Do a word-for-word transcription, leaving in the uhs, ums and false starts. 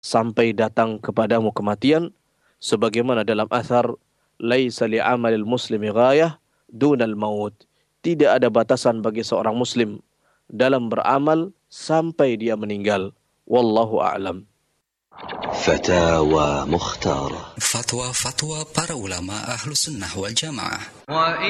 sampai datang kepadamu kematian, sebagaimana dalam athar, laisa li'amalil muslimi ghayah dunal maut. Tidak ada batasan bagi seorang muslim dalam beramal sampai dia meninggal. Wallahu a'lam. Fatawa Mukhtar. Fatwa-fatwa para ulama Ahlus Sunnah wal Jamaah.